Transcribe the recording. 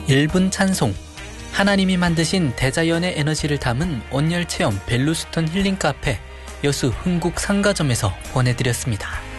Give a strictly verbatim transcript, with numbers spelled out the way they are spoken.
일 분 찬송, 하나님이 만드신 대자연의 에너지를 담은 온열체험 벨루스톤 힐링 카페 여수 흥국 상가점에서 보내드렸습니다.